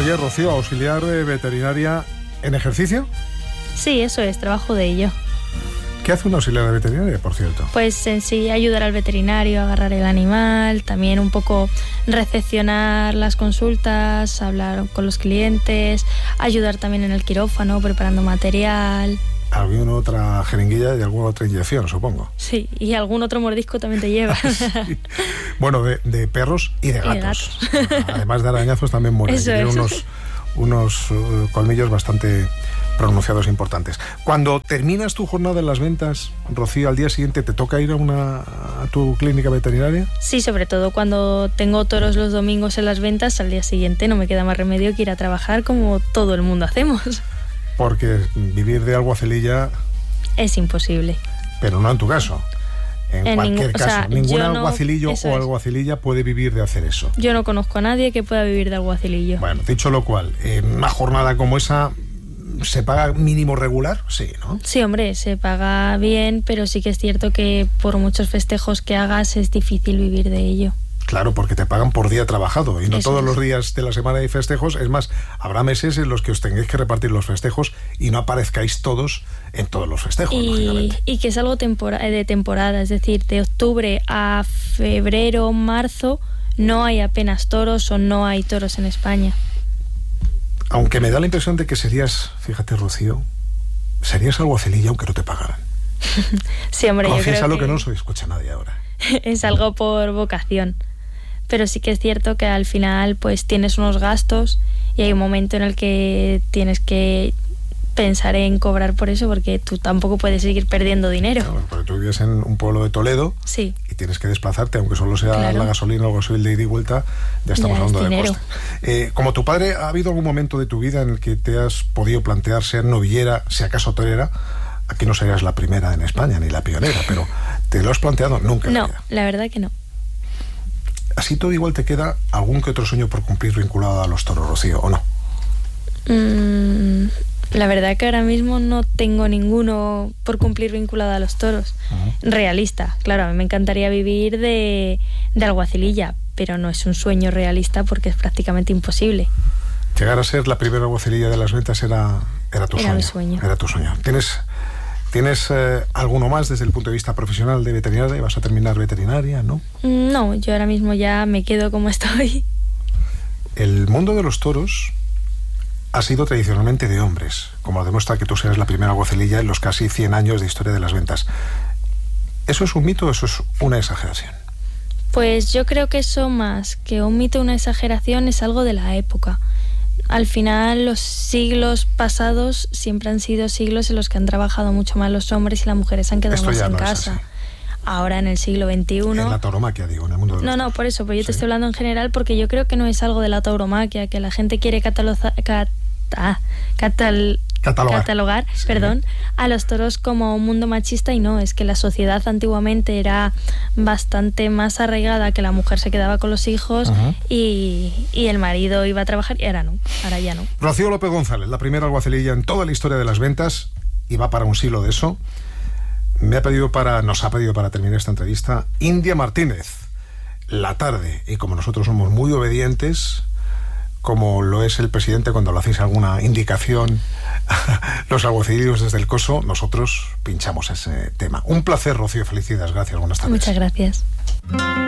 Oye, Rocío, auxiliar veterinaria en ejercicio. Sí, eso es, trabajo de ello. ¿Qué hace una auxiliar veterinaria, por cierto? Pues en sí ayudar al veterinario a agarrar el animal, también un poco recepcionar las consultas, hablar con los clientes, ayudar también en el quirófano, preparando material. Alguna otra jeringuilla y alguna otra inyección, supongo. Sí, y algún otro mordisco también te lleva. Sí. Bueno, de perros y de gatos. Además de arañazos también mueren. Tienen unos colmillos bastante pronunciados importantes. Cuando terminas tu jornada en las ventas, Rocío, al día siguiente te toca ir a tu clínica veterinaria. Sí, sobre todo cuando tengo toros los domingos en las ventas, al día siguiente no me queda más remedio que ir a trabajar como todo el mundo hacemos. Porque vivir de alguacililla es imposible. Pero no en tu caso. En cualquier caso, ningún alguacilillo o alguacililla puede vivir de hacer eso. Yo no conozco a nadie que pueda vivir de alguacilillo. Bueno, dicho lo cual, en una jornada como esa, ¿se paga mínimo regular? Sí, ¿no? Sí, hombre, se paga bien, pero sí que es cierto que por muchos festejos que hagas es difícil vivir de ello. Claro, porque te pagan por día trabajado y no Eso todos es. Los días de la semana hay festejos. Es más, habrá meses en los que os tengáis que repartir los festejos y no aparezcáis todos en todos los festejos, lógicamente. Y que es algo de temporada, es decir, de octubre a febrero, marzo, no hay apenas toros o no hay toros en España. Aunque me da la impresión de que serías, fíjate, Rocío, serías alguacililla aunque no te pagaran. Sí, hombre, yo creo Confiésalo que no se escucha nadie ahora. Es algo por vocación. Pero sí que es cierto que al final pues tienes unos gastos y hay un momento en el que tienes que pensar en cobrar por eso, porque tú tampoco puedes seguir perdiendo dinero. Claro, porque tú vives en un pueblo de Toledo. Sí. Y tienes que desplazarte, aunque solo sea Claro. la gasolina o el gasoil de ida y vuelta, ya estamos Ya es hablando de dinero. coste. Como tu padre, ¿ha habido algún momento de tu vida en el que te has podido plantear ser novillera, si acaso torera? Aquí no serías la primera en España, ni la pionera, pero ¿te lo has planteado? Nunca en la No, vida. la verdad que no. Así todo igual te queda algún que otro sueño por cumplir vinculado a los toros, Rocío, ¿o no? La verdad que ahora mismo no tengo ninguno por cumplir vinculado a los toros. Realista, claro, a mí me encantaría vivir de alguacililla, pero no es un sueño realista porque es prácticamente imposible. Llegar a ser la primera alguacililla de las ventas era tu sueño. Era mi sueño. Era tu sueño. ¿Tienes alguno más desde el punto de vista profesional de veterinaria? ¿Vas a terminar veterinaria, no? No, yo ahora mismo ya me quedo como estoy. El mundo de los toros ha sido tradicionalmente de hombres, como lo demuestra que tú seas la primera alguacililla en los casi 100 años de historia de las ventas. ¿Eso es un mito o eso es una exageración? Pues yo creo que eso, más que un mito, una exageración, es algo de la época. Al final, los siglos pasados siempre han sido siglos en los que han trabajado mucho más los hombres y las mujeres han quedado Esto más ya en no es casa. así. Ahora, en el siglo XXI... En la tauromaquia, digo, en el mundo de los No, toros. por eso, pero yo te Sí. estoy hablando en general porque yo creo que no es algo de la tauromaquia, que la gente quiere catalogar, Sí. a los toros como un mundo machista, y no, es que la sociedad antiguamente era bastante más arraigada, que la mujer se quedaba con los hijos y el marido iba a trabajar, y ahora no, ahora ya no. Rocío López González, la primera alguacililla en toda la historia de las ventas, y va para un siglo de eso. Nos ha pedido para terminar esta entrevista India Martínez, La Tarde, y como nosotros somos muy obedientes, como lo es el presidente cuando le hacéis alguna indicación, los alguacilillos desde el coso, nosotros pinchamos ese tema. Un placer, Rocío, felicidades, gracias, buenas tardes. Muchas gracias.